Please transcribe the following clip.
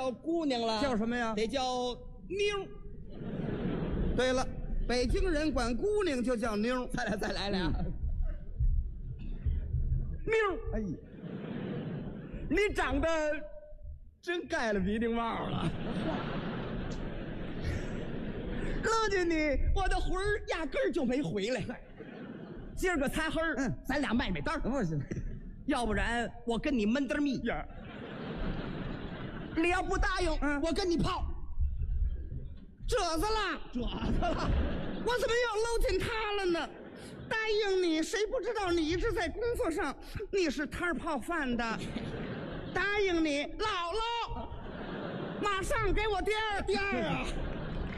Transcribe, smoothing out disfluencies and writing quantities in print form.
叫姑娘了， 叫什么呀？ 得叫妞。 对了，北京人管姑娘就叫妞。 再来俩。妞， 哎呀， 你长得真盖了鼻涕帽了。乐见你，我的魂儿压根儿就没回来。今儿个擦黑儿，咱俩卖单儿。 不行， 要不然我跟你闷得密呀。你要不答应，我跟你泡。 褶子了， 褶子了， 我怎么又搂进他了呢？答应你，谁不知道你一直在工作上，你是摊儿泡饭的。答应你，姥姥，马上给我第二啊！